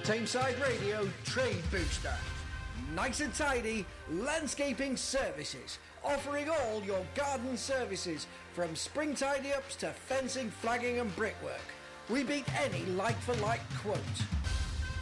Tameside Radio Trade Booster. Nice and tidy landscaping services, offering all your garden services from spring tidy ups to fencing, flagging and brickwork. We beat any like for like quote.